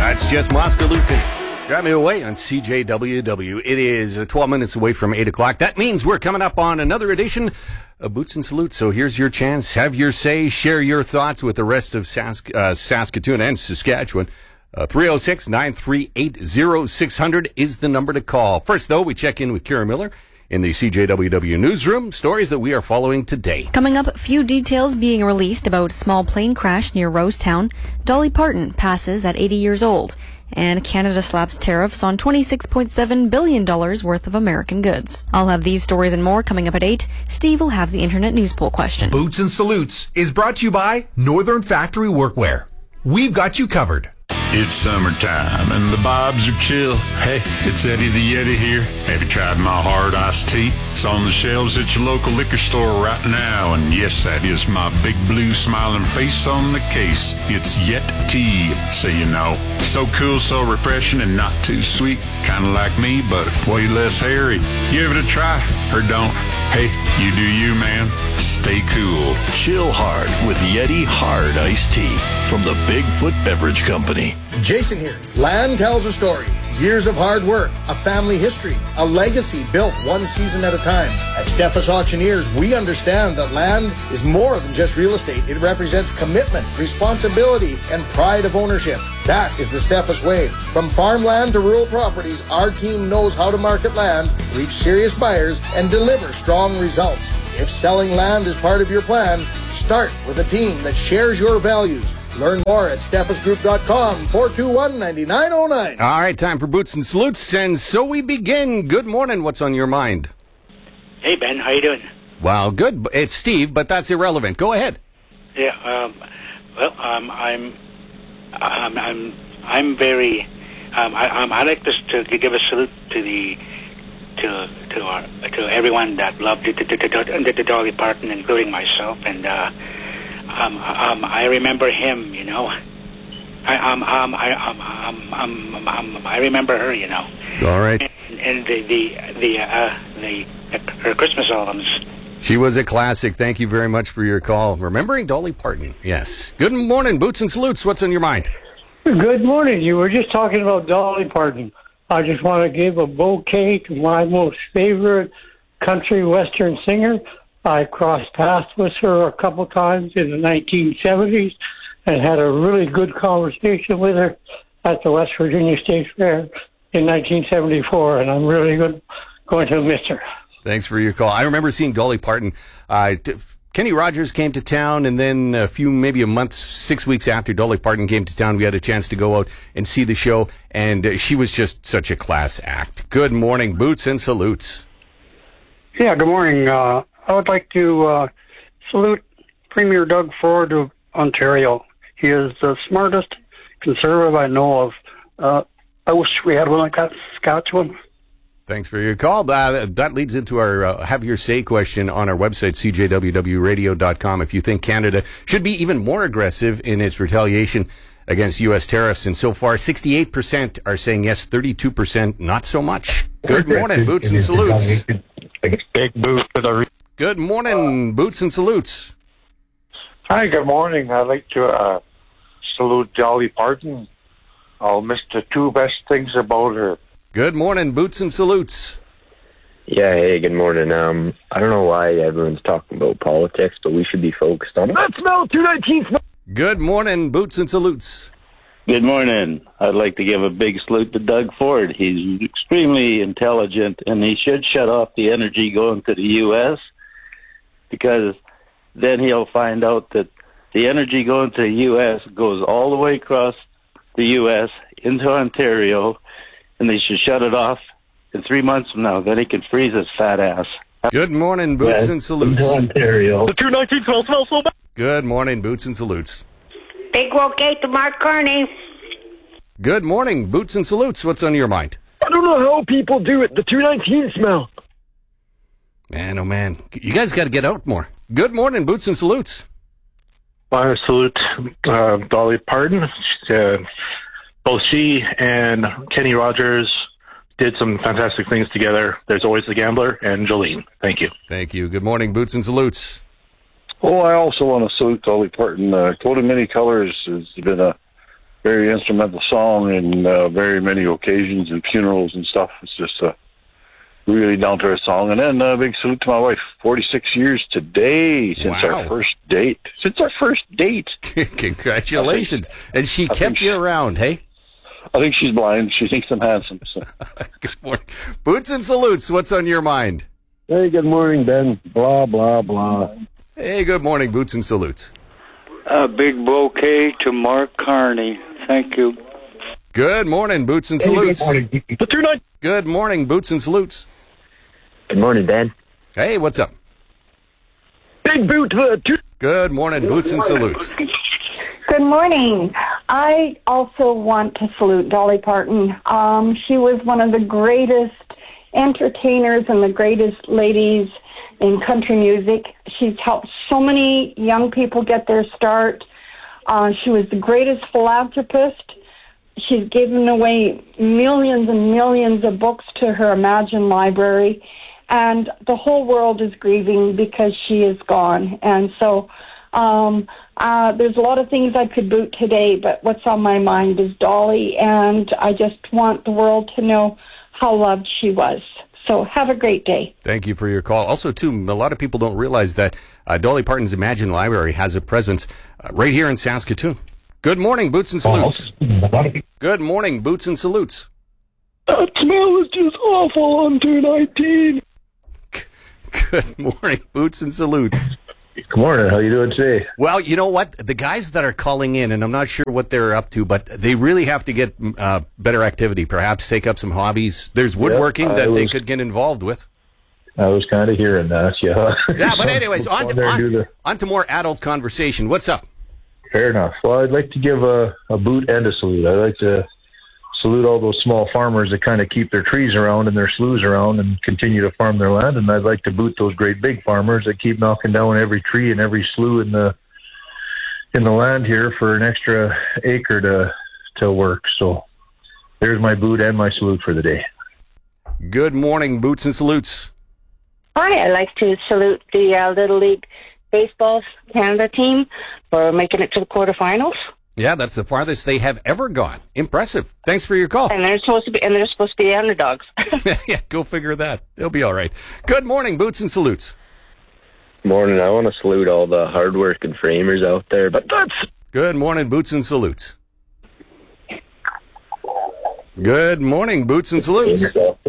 It's just Moscow Lukin. Got me away on CJWW. It is 12 minutes away from 8 o'clock. That means we're coming up on another edition of Boots and Salutes. So here's your chance. Have your say. Share your thoughts with the rest of Saskatoon and Saskatchewan. 306-938-0600 is the number to call. First, though, we check in with Kira Miller in the CJWW newsroom. Stories that we are following today. Coming up, few details being released about small plane crash near Rosetown. Dolly Parton passes at 80 years old. And Canada slaps tariffs on $26.7 billion worth of American goods. I'll have these stories and more coming up at 8. Steve will have the Internet News Poll question. Boots and Salutes is brought to you by Northern Factory Workwear. We've got you covered. It's summertime and the vibes are chill. Hey, it's Eddie the Yeti here. Have you tried my hard iced tea? It's on the shelves at your local liquor store right now. And yes, that is my big blue smiling face on the case. It's Yet Tea, so you know. So cool, so refreshing, and not too sweet. Kind of like me, but way less hairy. Give it a try, or don't. Hey, you do you, man. Stay cool. Chill hard with Yeti Hard Iced Tea from the Bigfoot Beverage Company. Jason here. Land tells a story. Years of hard work, a family history, a legacy built one season at a time. At Steffes Auctioneers, we understand that land is more than just real estate. It represents commitment, responsibility, and pride of ownership. That is the Steffes way. From farmland to rural properties, our team knows how to market land, reach serious buyers, and deliver strong results. If selling land is part of your plan, start with a team that shares your values. Learn more at steffesgroup.com, 421-9909. All right, time for Boots and Salutes, and so we begin. Good morning. What's on your mind? Hey, Ben. How you doing? Well, good. It's Steve, but that's irrelevant. Go ahead. Yeah. I'm very. I like to give a salute to everyone that loved the Dolly Parton, including myself, and I remember him, you know. I remember her, you know. All right. And her Christmas albums. She was a classic. Thank you very much for your call. Remembering Dolly Parton. Yes. Good morning, Boots and Salutes. What's on your mind? Good morning. You were just talking about Dolly Parton. I just want to give a bouquet to my most favorite country western singer. I crossed paths with her a couple times in the 1970s and had a really good conversation with her at the West Virginia State Fair in 1974, and I'm really going to miss her. Thanks for your call. I remember seeing Dolly Parton. Kenny Rogers came to town, and then maybe a month, 6 weeks after Dolly Parton came to town, we had a chance to go out and see the show, and she was just such a class act. Good morning, Boots and Salutes. Yeah, good morning. I would like to salute Premier Doug Ford of Ontario. He is the smartest Conservative I know of. I wish we had one like that in Saskatchewan. Thanks for your call. That leads into our Have Your Say question on our website, cjwwradio.com. If you think Canada should be even more aggressive in its retaliation against U.S. tariffs, and so far 68% are saying yes, 32% not so much. Good morning, Boots and Salutes. Big boot for the... Good morning, Boots and Salutes. Hi, good morning. I'd like to salute Dolly Parton. I'll miss the two best things about her. Good morning, Boots and Salutes. Yeah, hey, good morning. I don't know why everyone's talking about politics, but we should be focused on that smell, 219 smell. Good morning, Boots and Salutes. Good morning. I'd like to give a big salute to Doug Ford. He's extremely intelligent, and he should shut off the energy going to the U.S., because then he'll find out that the energy going to the U.S. goes all the way across the U.S. into Ontario, and they should shut it off in 3 months from now. Then he can freeze his fat ass. Good morning, Boots and Salutes. Ontario. The 219 smells so bad. Good morning, Boots and Salutes. Big bouquet to Mark Kearney. Good morning, Boots and Salutes. What's on your mind? I don't know how people do it. The 219 smell. Man, oh man. You guys got to get out more. Good morning, Boots and Salutes. I salute Dolly Parton. Both she and Kenny Rogers did some fantastic things together. There's always the Gambler and Jolene. Thank you. Thank you. Good morning, Boots and Salutes. Oh, I also want to salute Dolly Parton. Coat of Many Colors has been a very instrumental song in very many occasions and funerals and stuff. It's just a really down-to-earth song. And then a big salute to my wife. 46 years today since our first date. Congratulations. And she kept you around, hey? I think she's blind. She thinks I'm handsome. So. Good morning. Boots and Salutes, what's on your mind? Hey, good morning, Ben. Blah, blah, blah. Hey, good morning, Boots and Salutes. A big bouquet to Mark Carney. Thank you. Good morning, Boots and Salutes. Good morning, Boots and Salutes. Good morning, Ben. Hey, what's up? Big boot. Good morning, Boots and Salutes. Good morning. I also want to salute Dolly Parton. She was one of the greatest entertainers and the greatest ladies in country music. She's helped so many young people get their start. She was the greatest philanthropist. She's given away millions and millions of books to her Imagine library. And the whole world is grieving because she is gone. And so there's a lot of things I could boot today, but what's on my mind is Dolly. And I just want the world to know how loved she was. So have a great day. Thank you for your call. Also, too, a lot of people don't realize that Dolly Parton's Imagine Library has a presence right here in Saskatoon. Good morning, Boots and Salutes. Good morning, Boots and Salutes. That smell is just awful on 219. Good morning, Boots and Salutes. Good morning. How you doing today? Well, you know what? The guys that are calling in, and I'm not sure what they're up to, but they really have to get better activity, perhaps take up some hobbies. There's woodworking that they could get involved with. I was kind of hearing that, yeah. Yeah, but anyways, on to more adult conversation. What's up? Fair enough. Well, I'd like to give a boot and a salute. I'd like to salute all those small farmers that kind of keep their trees around and their sloughs around and continue to farm their land. And I'd like to boot those great big farmers that keep knocking down every tree and every slough in the land here for an extra acre to work. So there's my boot and my salute for the day. Good morning, Boots and Salutes. Hi, I'd like to salute the Little League Baseball Canada team for making it to the quarterfinals. Yeah, that's the farthest they have ever gone. Impressive. Thanks for your call. And they're supposed to be the underdogs. Yeah, go figure that. They'll be all right. Good morning, Boots and Salutes. Morning. I want to salute all the hardworking framers out there. But that's good morning, Boots and Salutes. Good morning, Boots and Salutes.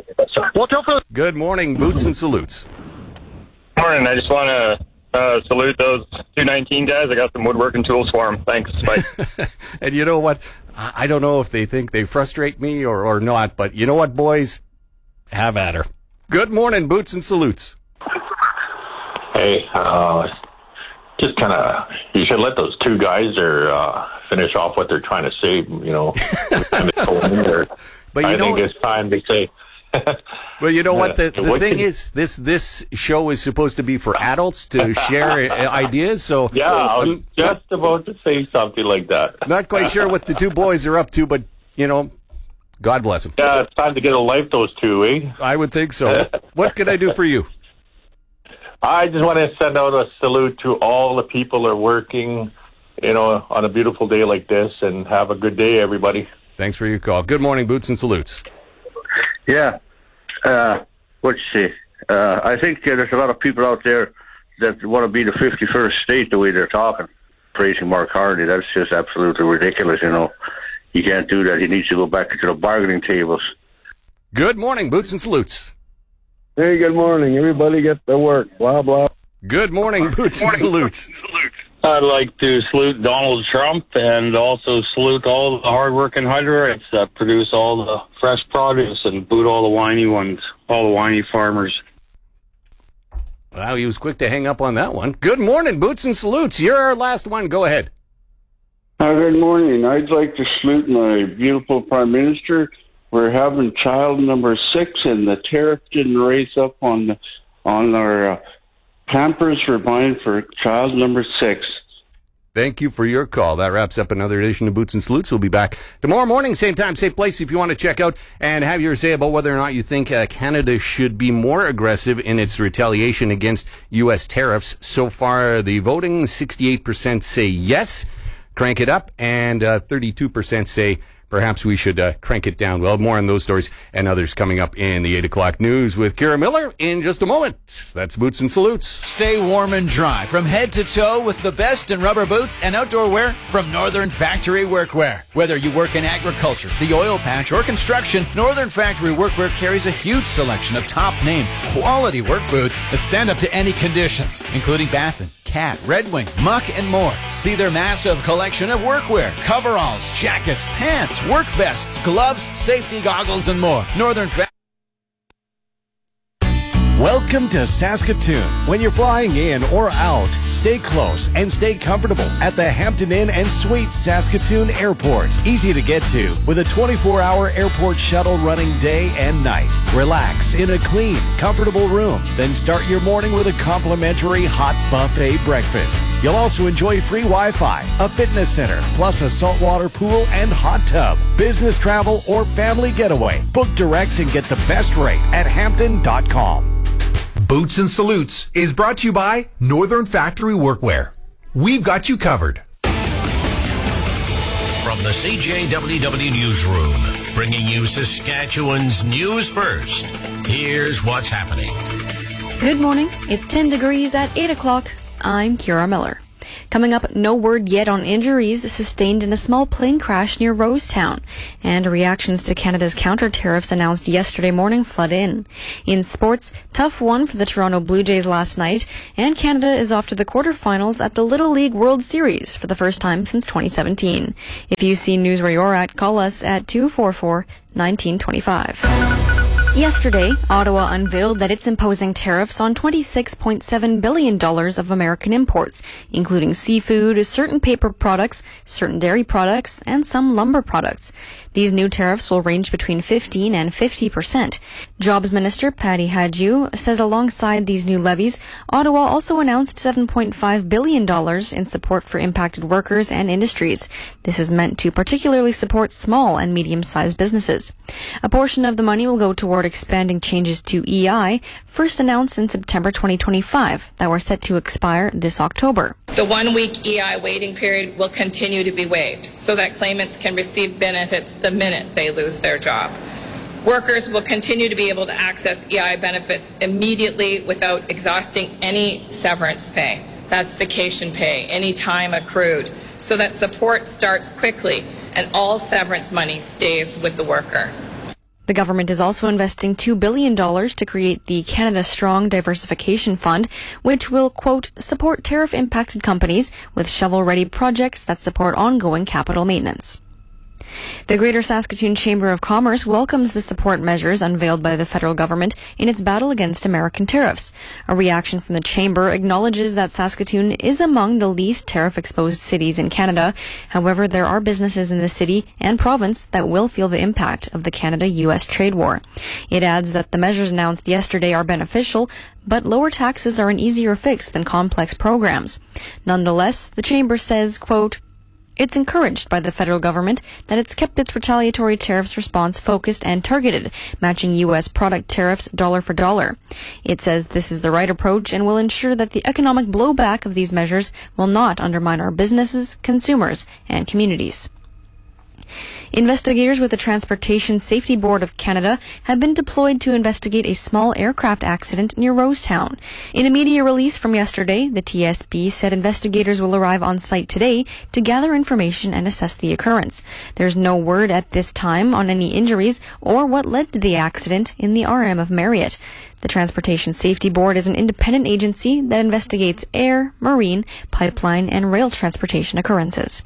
Good morning, Boots and Salutes. Morning. I just want to salute those 219 guys. I got some woodworking tools for them. Thanks. Bye. And you know what? I don't know if they think they frustrate me or not, but you know what, boys? Have at her. Good morning, Boots and Salutes. Hey, just kind of, you should let those two guys finish off what they're trying to say, you know. But I think it's time to say. Well, you know what? The thing is, this show is supposed to be for adults to share ideas. So yeah, I was just about to say something like that. Not quite sure what the two boys are up to, but you know, God bless them. Yeah, it's time to get a life, those two, eh? I would think so. What can I do for you? I just want to send out a salute to all the people that are working, you know, on a beautiful day like this, and have a good day, everybody. Thanks for your call. Good morning, Boots and Salutes. Yeah. What you say? I think there's a lot of people out there that want to be the 51st state the way they're talking, praising Mark Carney. That's just absolutely ridiculous, you know. You can't do that. He needs to go back to the bargaining tables. Good morning, Boots and Salutes. Hey, good morning. Everybody get to work. Blah, blah. Good morning, Boots and Salutes. I'd like to salute Donald Trump and also salute all the hardworking hydrites that produce all the fresh produce and boot all the whiny ones, all the whiny farmers. Wow, he was quick to hang up on that one. Good morning, Boots and Salutes. You're our last one. Go ahead. Good morning. I'd like to salute my beautiful Prime Minister. We're having child number 6, and the tariff didn't raise up on our Pampers we're buying for child number 6. Thank you for your call. That wraps up another edition of Boots and Salutes. We'll be back tomorrow morning, same time, same place, if you want to check out and have your say about whether or not you think Canada should be more aggressive in its retaliation against U.S. tariffs. So far, the voting, 68% say yes, crank it up, and 32% say perhaps we should crank it down. Well, more on those stories and others coming up in the 8 o'clock news with Kira Miller in just a moment. That's Boots and Salutes. Stay warm and dry from head to toe with the best in rubber boots and outdoor wear from Northern Factory Workwear. Whether you work in agriculture, the oil patch, or construction, Northern Factory Workwear carries a huge selection of top-name, quality work boots that stand up to any conditions, including Baffin, Cat, Red Wing, Muck, and more. See their massive collection of workwear, coveralls, jackets, pants, work vests, gloves, safety goggles, and more. Northern Factory. Welcome to Saskatoon. When you're flying in or out, stay close and stay comfortable at the Hampton Inn and Suites Saskatoon Airport. Easy to get to with a 24-hour airport shuttle running day and night. Relax in a clean, comfortable room. Then start your morning with a complimentary hot buffet breakfast. You'll also enjoy free Wi-Fi, a fitness center, plus a saltwater pool and hot tub. Business travel or family getaway. Book direct and get the best rate at Hampton.com. Boots and Salutes is brought to you by Northern Factory Workwear. We've got you covered. From the CJWW Newsroom, bringing you Saskatchewan's news first. Here's what's happening. Good morning. It's 10 degrees at 8 o'clock. I'm Kira Miller. Coming up, no word yet on injuries sustained in a small plane crash near Rosetown, and reactions to Canada's counter-tariffs announced yesterday morning flood in. In sports, tough one for the Toronto Blue Jays last night, and Canada is off to the quarterfinals at the Little League World Series for the first time since 2017. If you see news where you're at, call us at 244-1925. Yesterday, Ottawa unveiled that it's imposing tariffs on $26.7 billion of American imports, including seafood, certain paper products, certain dairy products, and some lumber products. These new tariffs will range between 15% and 50%. Jobs Minister Patty Hajdu says alongside these new levies, Ottawa also announced $7.5 billion in support for impacted workers and industries. This is meant to particularly support small and medium-sized businesses. A portion of the money will go toward expanding changes to EI, first announced in September 2025, that were set to expire this October. The 1-week EI waiting period will continue to be waived so that claimants can receive benefits the minute they lose their job. Workers will continue to be able to access EI benefits immediately without exhausting any severance pay. That's vacation pay, any time accrued, so that support starts quickly and all severance money stays with the worker. The government is also investing $2 billion to create the Canada Strong Diversification Fund, which will, quote, support tariff-impacted companies with shovel-ready projects that support ongoing capital maintenance. The Greater Saskatoon Chamber of Commerce welcomes the support measures unveiled by the federal government in its battle against American tariffs. A reaction from the Chamber acknowledges that Saskatoon is among the least tariff-exposed cities in Canada. However, there are businesses in the city and province that will feel the impact of the Canada-U.S. trade war. It adds that the measures announced yesterday are beneficial, but lower taxes are an easier fix than complex programs. Nonetheless, the Chamber says, quote, it's encouraged by the federal government that it's kept its retaliatory tariffs response focused and targeted, matching U.S. product tariffs dollar for dollar. It says this is the right approach and will ensure that the economic blowback of these measures will not undermine our businesses, consumers, and communities. Investigators with the Transportation Safety Board of Canada have been deployed to investigate a small aircraft accident near Rosetown. In a media release from yesterday, the TSB said investigators will arrive on site today to gather information and assess the occurrence. There's no word at this time on any injuries or what led to the accident in the RM of Marriott. The Transportation Safety Board is an independent agency that investigates air, marine, pipeline, and rail transportation occurrences.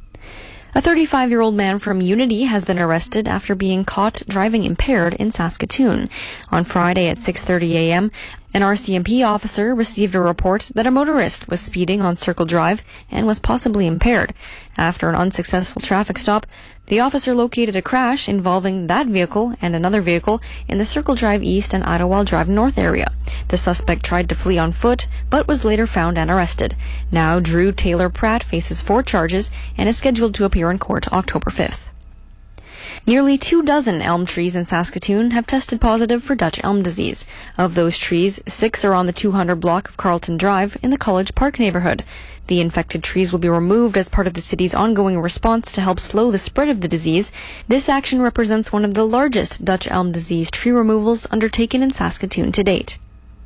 A 35-year-old man from Unity has been arrested after being caught driving impaired in Saskatoon. On Friday at 6:30 a.m., an RCMP officer received a report that a motorist was speeding on Circle Drive and was possibly impaired. After an unsuccessful traffic stop, the officer located a crash involving that vehicle and another vehicle in the Circle Drive East and Ottawa Drive North area. The suspect tried to flee on foot, but was later found and arrested. Now, Drew Taylor Pratt faces 4 charges and is scheduled to appear in court October 5th. Nearly 24 elm trees in Saskatoon have tested positive for Dutch elm disease. Of those trees, 6 are on the 200 block of Carlton Drive in the College Park neighborhood. The infected trees will be removed as part of the city's ongoing response to help slow the spread of the disease. This action represents one of the largest Dutch elm disease tree removals undertaken in Saskatoon to date.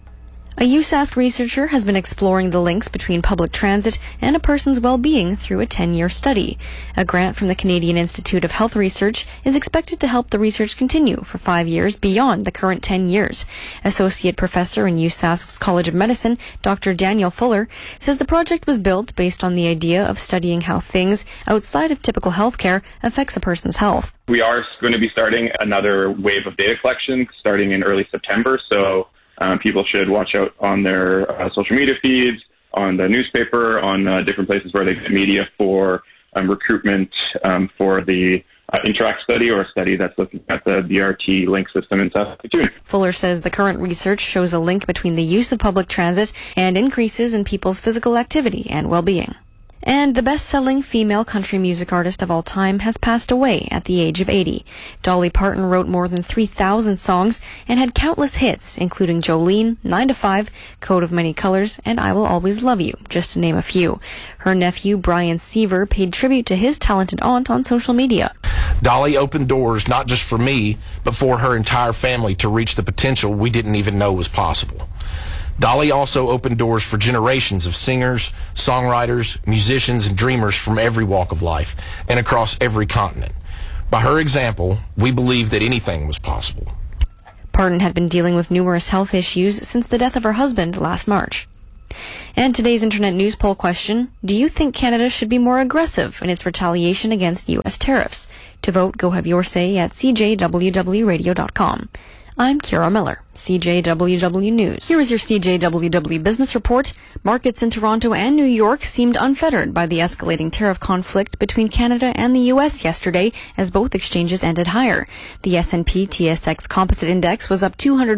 A USask researcher has been exploring the links between public transit and a person's well-being through a 10-year study. A grant from the Canadian Institute of Health Research is expected to help the research continue for 5 years beyond the current 10 years. Associate Professor in USask's College of Medicine, Dr. Daniel Fuller, says the project was built based on the idea of studying how things outside of typical healthcare affects a person's health. We are going to be starting another wave of data collection starting in early September, so people should watch out on their social media feeds, on the newspaper, on different places where they get media for recruitment for the Interact study, or a study that's looking at the BRT link system in Saskatoon. Fuller says the current research shows a link between the use of public transit and increases in people's physical activity and well-being. And the best-selling female country music artist of all time has passed away at the age of 80. Dolly Parton wrote more than 3,000 songs and had countless hits, including Jolene, 9 to 5, Coat of Many Colors, and I Will Always Love You, just to name a few. Her nephew, Brian Seaver, paid tribute to his talented aunt on social media. Dolly opened doors not just for me, but for her entire family to reach the potential we didn't even know was possible. Dolly also opened doors for generations of singers, songwriters, musicians, and dreamers from every walk of life and across every continent. By her example, we believed that anything was possible. Parton had been dealing with numerous health issues since the death of her husband last March. And today's Internet News Poll question, do you think Canada should be more aggressive in its retaliation against U.S. tariffs? To vote, go have your say at cjwwradio.com. I'm Kira Miller, CJWW News. Here is your CJWW Business Report. Markets in Toronto and New York seemed unfettered by the escalating tariff conflict between Canada and the U.S. yesterday as both exchanges ended higher. The S&P TSX Composite Index was up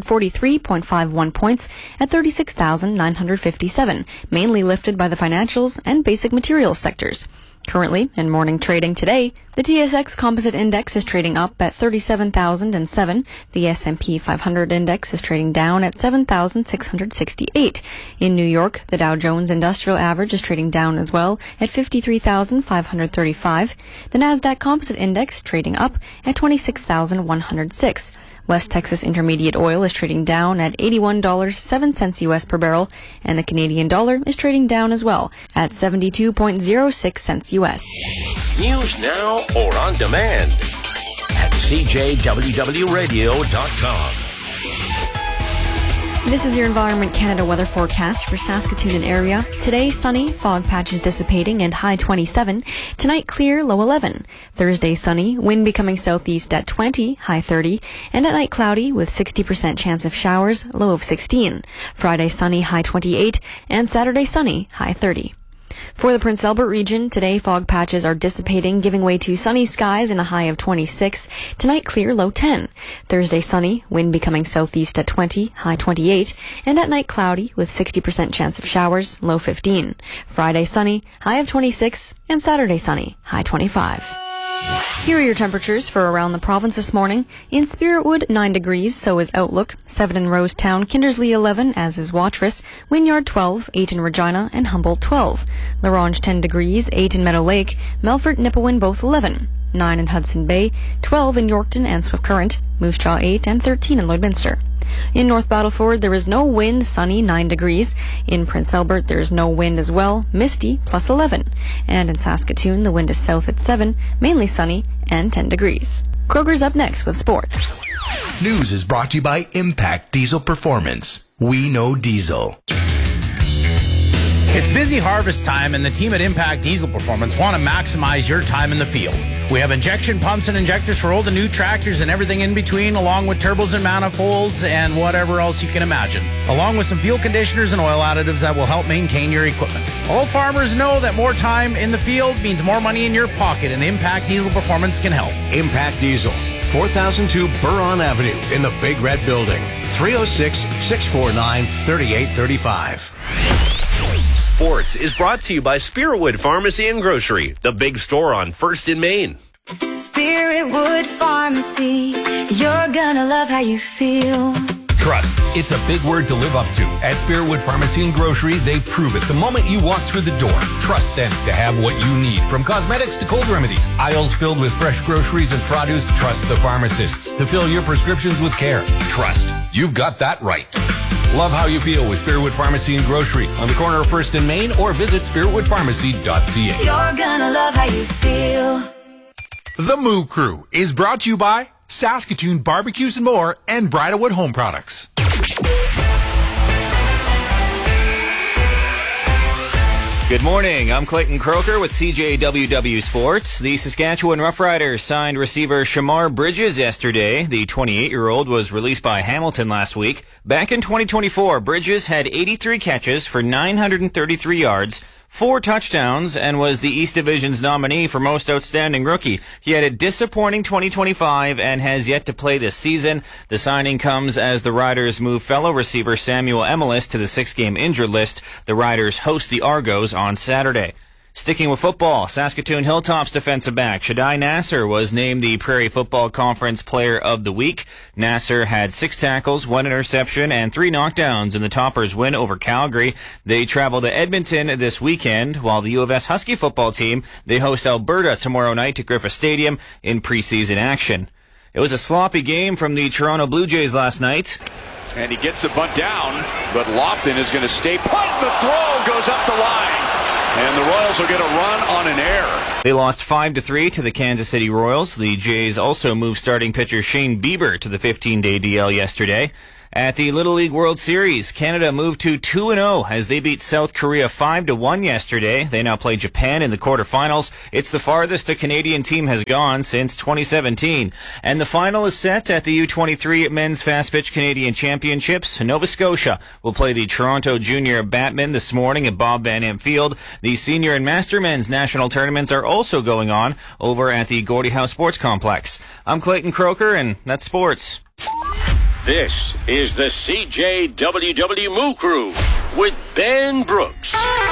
243.51 points at 36,957, mainly lifted by the financials and basic materials sectors. Currently, in morning trading today, the TSX Composite Index is trading up at 37,007. The S&P 500 Index is trading down at 7,668. In New York, the Dow Jones Industrial Average is trading down as well at 53,535. The Nasdaq Composite Index trading up at 26,106. West Texas Intermediate Oil is trading down at $81.07 U.S. per barrel, and the Canadian dollar is trading down as well at 72.06 cents U.S. News now or on demand at CJWWRadio.com. This is your Environment Canada weather forecast for Saskatoon and area. Today, sunny, fog patches dissipating and high 27. Tonight, clear, low 11. Thursday, sunny, wind becoming southeast at 20, high 30. And at night, cloudy with 60% chance of showers, low of 16. Friday, sunny, high 28. And Saturday, sunny, high 30. For the Prince Albert region, today fog patches are dissipating, giving way to sunny skies and a high of 26. Tonight, clear, low 10. Thursday, sunny, wind becoming southeast at 20, high 28. And at night, cloudy with 60% chance of showers, low 15. Friday, sunny, high of 26. And Saturday, sunny, high 25. Here are your temperatures for around the province this morning. In Spiritwood, 9 degrees, so is Outlook. 7 in Rosetown, Kindersley 11, as is Watrous. Wynyard 12, 8 in Regina, and Humboldt 12. La Ronge 10 degrees, 8 in Meadow Lake. Melfort, Nipawin both 11. 9 in Hudson Bay, 12 in Yorkton and Swift Current. Moose Jaw 8, and 13 in Lloydminster. In North Battleford, there is no wind, sunny, 9 degrees. In Prince Albert, there is no wind as well, misty, plus 11. And in Saskatoon, the wind is south at 7, mainly sunny, and 10 degrees. Kroger's up next with sports. News is brought to you by Impact Diesel Performance. We know diesel. It's busy harvest time, and the team at Impact Diesel Performance want to maximize your time in the field. We have injection pumps and injectors for old and new tractors and everything in between, along with turbos and manifolds and whatever else you can imagine, along with some fuel conditioners and oil additives that will help maintain your equipment. All farmers know that more time in the field means more money in your pocket, and Impact Diesel Performance can help. Impact Diesel, 4002 Buron Avenue in the Big Red Building, 306-649-3835. Sports is brought to you by Spiritwood Pharmacy and Grocery, the big store on 1st in Main. Spiritwood Pharmacy. You're gonna love how you feel. Trust. It's a big word to live up to. At Spiritwood Pharmacy and Grocery, they prove it the moment you walk through the door. Trust them to have what you need, from cosmetics to cold remedies. Aisles filled with fresh groceries and produce. Trust the pharmacists to fill your prescriptions with care. Trust. You've got that right. Love how you feel with Spiritwood Pharmacy and Grocery on the corner of 1st and Main, or visit spiritwoodpharmacy.ca. You're gonna love how you feel. The Moo Crew is brought to you by Saskatoon Barbecues and More and Bridalwood Home Products. Good morning. I'm Clayton Croker with CJWW Sports. The Saskatchewan Roughriders signed receiver Shamar Bridges yesterday. The 28-year-old was released by Hamilton last week. Back in 2024, Bridges had 83 catches for 933 yards, 4 touchdowns, and was the East Division's nominee for Most Outstanding Rookie. He had a disappointing 2025 and has yet to play this season. The signing comes as the Riders move fellow receiver Samuel Emelis to the 6-game injured list. The Riders host the Argos on Saturday. Sticking with football, Saskatoon Hilltops defensive back Shadai Nasser was named the Prairie Football Conference Player of the Week. Nasser had 6 tackles, 1 interception, and 3 knockdowns in the Toppers' win over Calgary. They travel to Edmonton this weekend, while the U of S Husky football team, they host Alberta tomorrow night at Griffith Stadium in preseason action. It was a sloppy game from the Toronto Blue Jays last night. And he gets the bunt down, but Lofton is going to stay put. The throw goes up the line. And the Royals will get a run on an error. They lost 5-3 to the Kansas City Royals. The Jays also moved starting pitcher Shane Bieber to the 15-day DL yesterday. At the Little League World Series, Canada moved to 2-0 as they beat South Korea 5-1 yesterday. They now play Japan in the quarterfinals. It's the farthest a Canadian team has gone since 2017. And the final is set at the U23 Men's Fast Pitch Canadian Championships. Nova Scotia will play the Toronto Junior Batmen this morning at Bob Van Amp Field. The Senior and Master Men's national tournaments are also going on over at the Gordie Howe Sports Complex. I'm Clayton Croker, and that's sports. This is the CJWW Moo Crew with Ben Brooks.